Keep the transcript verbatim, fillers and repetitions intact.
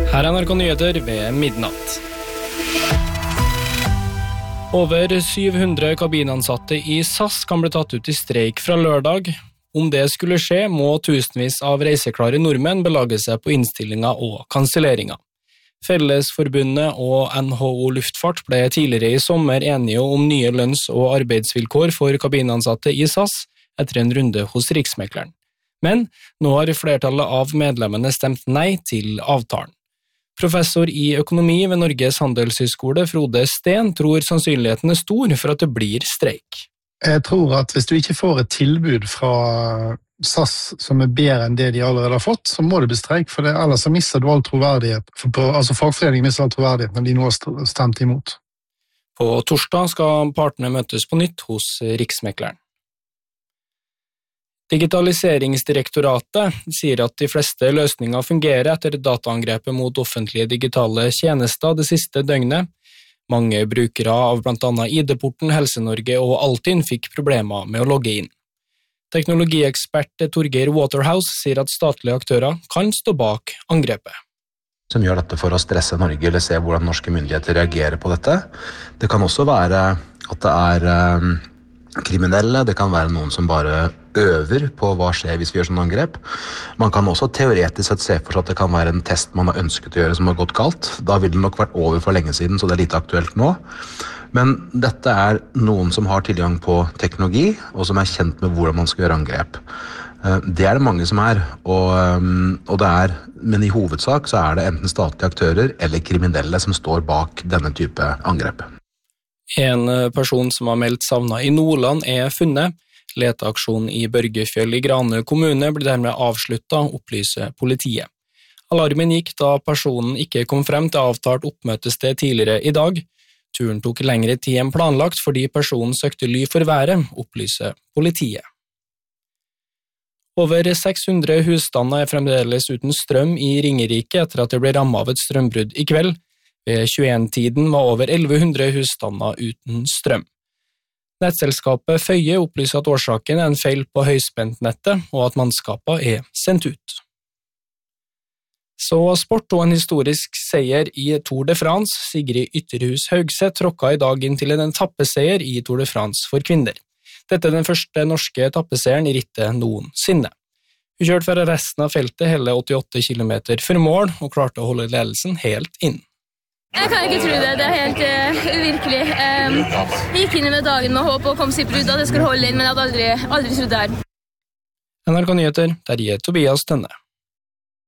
Her er N R K Nyheter ved midnatt. Over syv hundre kabinansatte i SAS kan bli tatt ut i streik fra lørdag. Om det skulle skje, må tusenvis av reiseklare nordmenn belage seg på innstillinga og kanselleringa. Fellesforbundet og N H O Luftfart ble tidligere i sommer enige om nye lønns- og arbeidsvilkår for kabinansatte i SAS etter en runde hos Riksmekleren. Men nå har flertallet av medlemmene stemt nei til avtalen. Professor i økonomi ved Norges Handelshøyskole, Frode Steen, tror sannsynligheten er stor for at det blir streik. Jeg tror at hvis du ikke får et tilbud fra SAS som er bedre enn det de allerede har fått, så må det bli streik, for det, ellers så mister du all troverdighet. For på, altså fagforeningen mister all troverdighet når de nå har stemt imot. På torsdag skal partene møtes på nytt hos Riksmekleren. Digitaliseringsdirektoratet sier at de fleste løsninger fungerer etter dataangrepet mot offentlige digitale tjenester det siste døgnet. Mange brukere av blant annet I D-porten, Helse-Norge og Altinn fikk problemer med å logge inn. Teknologiekspert Torgeir Waterhouse sier at statlige aktører kan stå bak angrepet. Som gjør dette for å stresse Norge eller se hvordan norske myndigheter reagerer på dette. Det kan også være at det er um, kriminelle, det kan være noen som bare øver på hva skjer hvis vi gjør sånn angrep. Man kan også teoretisk sett se for seg at det kan være en test man har ønsket å gjøre som har gått galt. Da vil det nok vært over for lenge siden, så det er lite aktuelt nå. Men dette er noen som har tilgang på teknologi, og som er kjent med hvordan man skal gjøre angrep. Det er det mange som er, og, og det er, men i hovedsak så er det enten statlige aktører eller kriminelle som står bak denne type angrep. En person som har meldt savnet i Nordland er funnet. Leteaksjonen i Børgefjell i Granø kommune blir dermed avsluttet, opplyser politiet. Alarmen gikk da personen ikke kom frem til avtalt oppmøtested tidligere i dag. Turen tok lengre tid enn planlagt fordi personen søkte ly for været, opplyser politiet. Over seks hundre husstander er fremdeles uten strøm i Ringerike etter at det ble rammet av et strømbrudd i kveld. Ved tjueen-tiden var over elleve hundre husstander uten strøm. Nettselskapet Føye opplyser at årsaken er en feil på høyspentnettet, og at mannskapet er sendt ut. Så sport og en historisk seier i Tour de France. Sigrid Ytterhus Haugseth tråkka i dag inn til en etappeseier i Tour de France for kvinner. Dette er den første norske etappeseieren i rittet noensinne. Hun kjørte fra resten av feltet hele åttiåtte kilometer for mål, og klarte å holde ledelsen helt inn. Jeg kan ikke tro det, det er helt uh, uvirkelig. Um, jeg gikk inn med dagen med håp og kom seg brudd at jeg skulle holde inn, men jeg hadde aldri, aldri trodd det her. N R K Nyheter, Terje Tobias Tønne.